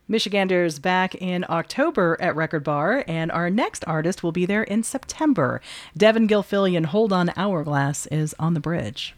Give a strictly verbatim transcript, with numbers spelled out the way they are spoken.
Michiganders back in October at Record Bar, and our next artist will be there in September. Devin Gilfillian, Hold On Hourglass, is on the bridge.